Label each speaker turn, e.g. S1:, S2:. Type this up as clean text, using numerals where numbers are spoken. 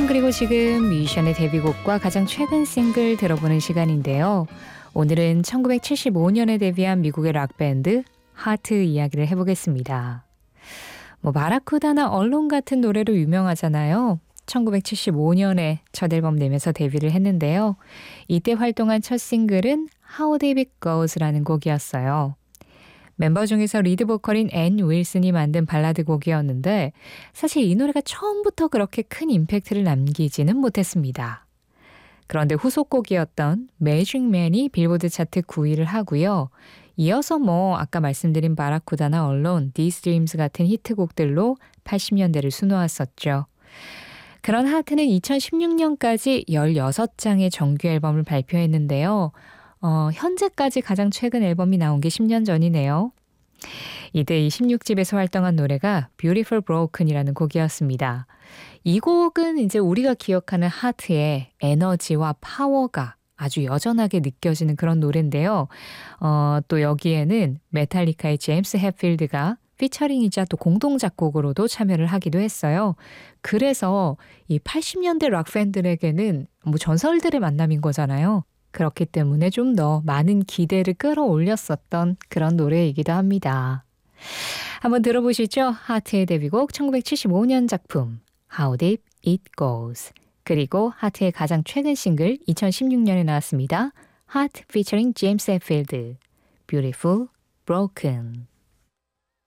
S1: 그리고 지금 뮤지션의 데뷔곡과 가장 최근 싱글 들어보는 시간인데요. 오늘은 1975년에 데뷔한 미국의 락밴드 하트 이야기를 해보겠습니다. 마라쿠다나 언론 같은 노래로 유명하잖아요. 1975년에 첫 앨범 내면서 데뷔를 했는데요. 이때 활동한 첫 싱글은 How Deep It Goes라는 곡이었어요. 멤버 중에서 리드 보컬인 앤 윌슨이 만든 발라드 곡이었는데 사실 이 노래가 처음부터 그렇게 큰 임팩트를 남기지는 못했습니다. 그런데 후속곡이었던 Magic Man이 빌보드 차트 9위를 하고요. 이어서 아까 말씀드린 바라쿠다나 언론, These Dreams 같은 히트곡들로 80년대를 수놓았었죠. 그런 하트는 2016년까지 16장의 정규 앨범을 발표했는데요. 현재까지 가장 최근 앨범이 나온 게 10년 전이네요. 이때 이 16집에서 활동한 노래가 Beautiful Broken이라는 곡이었습니다. 이 곡은 이제 우리가 기억하는 하트의 에너지와 파워가 아주 여전하게 느껴지는 그런 노래인데요. 또 여기에는 메탈리카의 제임스 햇필드가 피처링이자 또 공동 작곡으로도 참여를 하기도 했어요. 그래서 이 80년대 락 팬들에게는 전설들의 만남인 거잖아요. 그렇기 때문에 좀 더 많은 기대를 끌어올렸었던 그런 노래이기도 합니다. 한번 들어보시죠. 하트의 데뷔곡 1975년 작품 How Deep It Goes. 그리고 하트의 가장 최근 싱글 2016년에 나왔습니다. 하트 featuring 제임스 햇필드 Beautiful Broken.